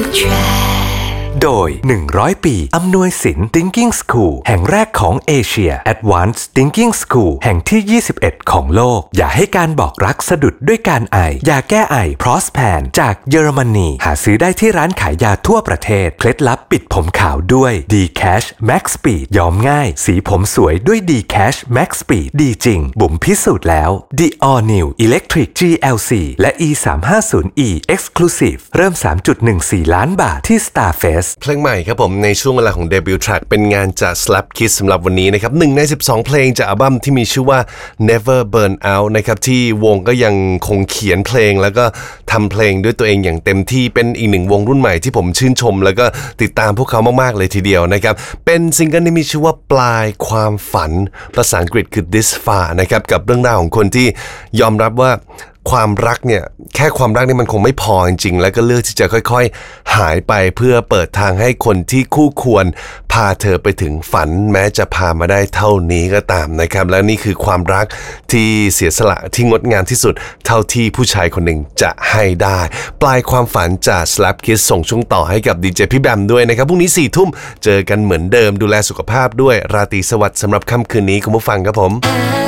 โดย100 ปีอำนวยสิน Thinking School แห่งแรกของเอเชีย Advanced Thinking School แห่งที่21ของโลกอย่าให้การบอกรักสะดุดด้วยการไอยาแก้ไอ Prospan จากเยอรมนีหาซื้อได้ที่ร้านขายยาทั่วประเทศเคล็ดลับปิดผมขาวด้วย D-Cash Max Speed ย้อมง่ายสีผมสวยด้วย D-Cash Max Speed ดีจริงบุ๋มพิสูจน์แล้ว The All New Electric GLC และ E350e Exclusive เริ่ม 3.14 ล้านบาทที่ Starfest เพลงใหม่ครับผมในช่วงเวลาของเดบิวต์แทร็กเป็นงานจาก Slap Kids สำหรับวันนี้นะครับ1ใน12เพลงจากอัลบั้มที่มีชื่อว่า Never Burn Out นะครับที่วงก็ยังคงเขียนเพลงแล้วก็ทำเพลงด้วยตัวเองอย่างเต็มที่เป็นอีกหนึ่งวงรุ่นใหม่ที่ผมชื่นชมแล้วก็ติดตามพวกเขามากๆเลยทีเดียวนะครับเป็นซิงเกิลที่มีชื่อว่าปลายความฝันภาษาอังกฤษคือ This Far นะครับกับเรื่องราวของคนที่ยอมรับว่าความรักเนี่ยแค่ความรักนี่มันคงไม่พอจริงๆแล้วก็เลือกที่จะค่อยๆหายไปเพื่อเปิดทางให้คนที่คู่ควรพาเธอไปถึงฝันแม้จะพามาได้เท่านี้ก็ตามนะครับและนี่คือความรักที่เสียสละที่งดงามที่สุดเท่าที่ผู้ชายคนหนึ่งจะให้ได้ปลายความฝันจาก Slap Kids ส่งช่วงต่อให้กับดีเจพี่แบมด้วยนะครับพรุ่งนี้ 4 ทุ่มเจอกันเหมือนเดิมดูแลสุขภาพด้วยราตรีสวัสดิ์สำหรับค่ำคืนนี้คุณผู้ฟังครับผม